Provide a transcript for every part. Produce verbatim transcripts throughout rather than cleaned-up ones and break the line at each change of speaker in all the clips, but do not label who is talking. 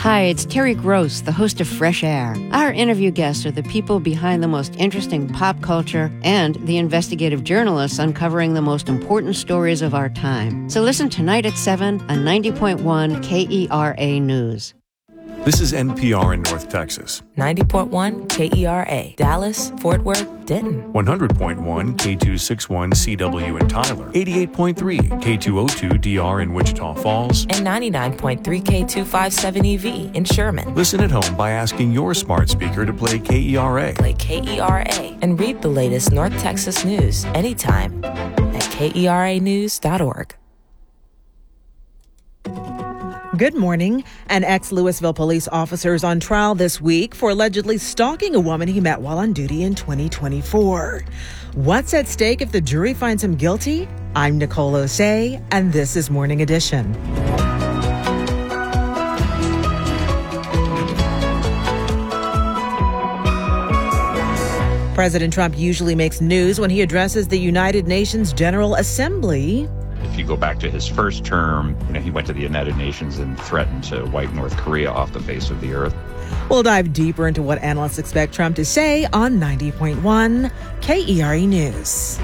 Hi, it's Terry Gross, the host of Fresh Air. Our interview guests are the people behind the most interesting pop culture and the investigative journalists uncovering the most important stories of our time. So listen tonight at seven on ninety point one K E R A News.
This is N P R in North Texas.
ninety point one K E R A, Dallas, Fort Worth, Denton.
one hundred point one K two sixty-one C W in Tyler. eighty-eight point three K two oh two D R in Wichita Falls.
And ninety-nine point three K two fifty-seven E V in Sherman.
Listen at home by asking your smart speaker to play K E R A.
Play K E R A and read the latest North Texas news anytime at K E R A news dot org.
Good morning. An ex-Louisville police officer is on trial this week for allegedly stalking a woman he met while on duty in twenty twenty-four. What's at stake if the jury finds him guilty? I'm Nicole Osei, and this is Morning Edition. President Trump usually makes news when he addresses the United Nations General Assembly.
If you go back to his first term, you know, he went to the United Nations and threatened to wipe North Korea off the face of the earth.
We'll dive deeper into what analysts expect Trump to say on ninety point one K E R A News.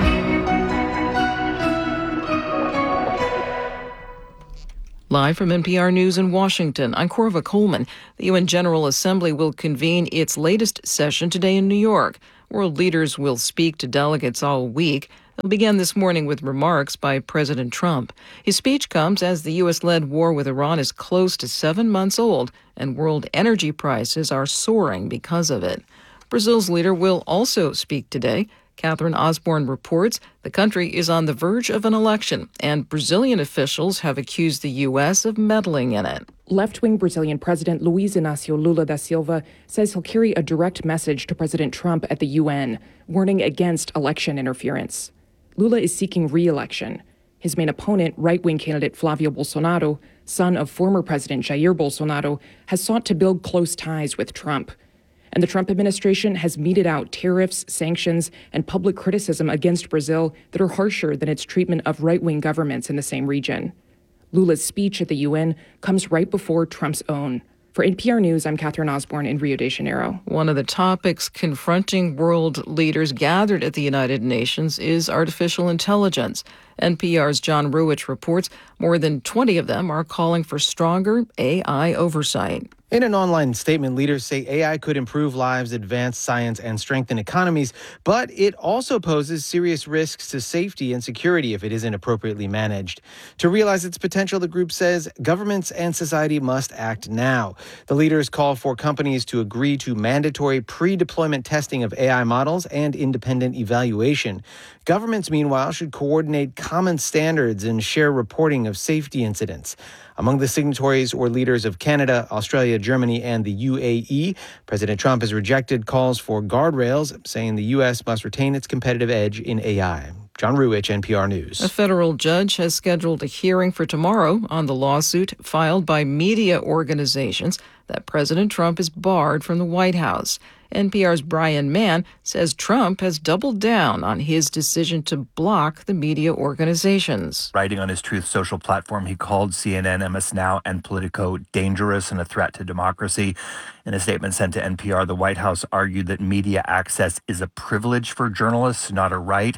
Live from N P R News in Washington, I'm Corva Coleman. The U N General Assembly will convene its latest session today in New York. World leaders will speak to delegates all week. They'll begin this morning with remarks by President Trump. His speech comes as the U S-led war with Iran is close to seven months old, and world energy prices are soaring because of it. Brazil's leader will also speak today. Catherine Osborne reports the country is on the verge of an election, and Brazilian officials have accused the U S of meddling in it.
Left-wing Brazilian President Luiz Inácio Lula da Silva says he'll carry a direct message to President Trump at the U N, warning against election interference. Lula is seeking re-election. His main opponent, right-wing candidate Flávio Bolsonaro, son of former President Jair Bolsonaro, has sought to build close ties with Trump. And the Trump administration has meted out tariffs, sanctions, and public criticism against Brazil that are harsher than its treatment of right-wing governments in the same region. Lula's speech at the U N comes right before Trump's own. For N P R News, I'm Catherine Osborne in Rio de Janeiro.
One of the topics confronting world leaders gathered at the United Nations is artificial intelligence. N P R's John Ruwitch reports more than twenty of them are calling for stronger A I oversight.
In an online statement, leaders say A I could improve lives, advance science, and strengthen economies, but it also poses serious risks to safety and security if it isn't appropriately managed. To realize its potential, the group says governments and society must act now. The leaders call for companies to agree to mandatory pre-deployment testing of A I models and independent evaluation. Governments, meanwhile, should coordinate common standards and share reporting of safety incidents. Among the signatories were leaders of Canada, Australia, Germany, and the U A E. President Trump has rejected calls for guardrails, saying the U S must retain its competitive edge in A I. John Ruwitch, N P R News.
A federal judge has scheduled a hearing for tomorrow on the lawsuit filed by media organizations that President Trump is barred from the White House. N P R's Brian Mann says Trump has doubled down on his decision to block the media organizations.
Writing on his Truth Social platform, he called C N N, M S Now, and Politico dangerous and a threat to democracy. In a statement sent to N P R, the White House argued that media access is a privilege for journalists, not a right.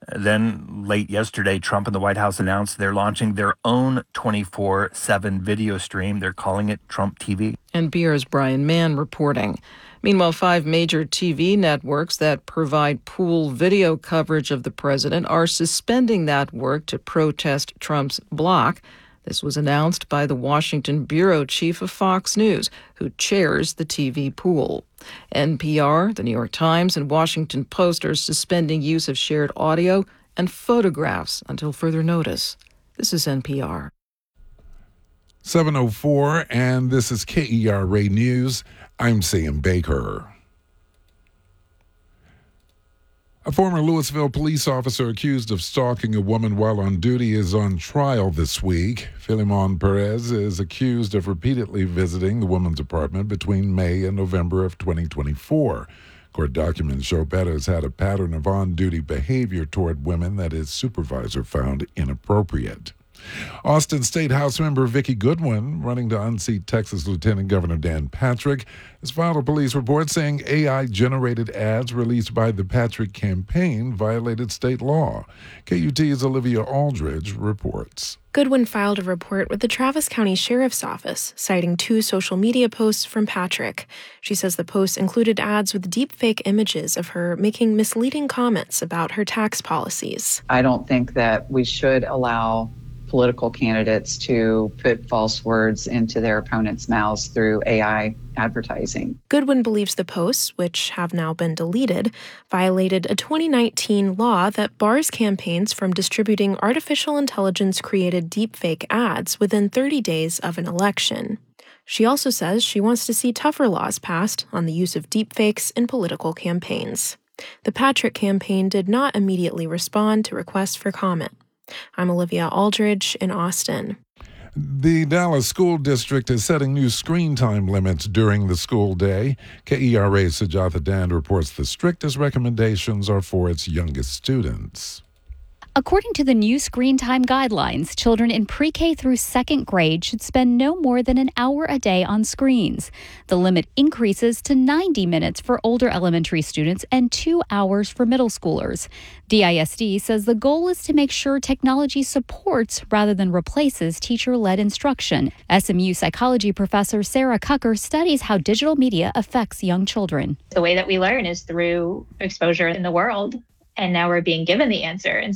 Then, late yesterday, Trump and the White House announced they're launching their own twenty-four seven video stream. They're calling it Trump T V.
N P R's Brian Mann reporting. Meanwhile, five major T V networks that provide pool video coverage of the president are suspending that work to protest Trump's block. This was announced by the Washington bureau chief of Fox News, who chairs the T V pool. N P R, the New York Times, and Washington Post are suspending use of shared audio and photographs until further notice. This is N P R.
seven oh four, and this is K E R A News. I'm Sam Baker. A former Louisville police officer accused of stalking a woman while on duty is on trial this week. Philemon Perez is accused of repeatedly visiting the woman's apartment between May and November of twenty twenty-four. Court documents show Perez had a pattern of on-duty behavior toward women that his supervisor found inappropriate. Austin State House member Vicki Goodwin, running to unseat Texas Lieutenant Governor Dan Patrick, has filed a police report saying A I-generated ads released by the Patrick campaign violated state law. K U T's Olivia Aldridge reports.
Goodwin filed a report with the Travis County Sheriff's Office, citing two social media posts from Patrick. She says the posts included ads with deepfake images of her making misleading comments about her tax policies.
I don't think that we should allow political candidates to put false words into their opponents' mouths through A I advertising.
Goodwin believes the posts, which have now been deleted, violated a twenty nineteen law that bars campaigns from distributing artificial intelligence-created deepfake ads within thirty days of an election. She also says she wants to see tougher laws passed on the use of deepfakes in political campaigns. The Patrick campaign did not immediately respond to requests for comment. I'm Olivia Aldridge in Austin.
The Dallas School District is setting new screen time limits during the school day. K E R A's Sujatha Dand reports the strictest recommendations are for its youngest students.
According to the new screen time guidelines, children in pre-K through second grade should spend no more than an hour a day on screens. The limit increases to ninety minutes for older elementary students and two hours for middle schoolers. D I S D says the goal is to make sure technology supports rather than replaces teacher-led instruction. S M U psychology professor Sarah Cucker studies how digital media affects young children.
The way that we learn is through exposure in the world, and now we're being given the answer. And